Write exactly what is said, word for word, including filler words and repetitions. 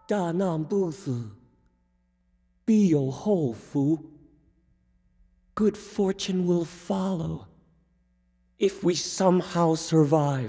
大难不死，必有后福. Good fortune will follow if we somehow survive.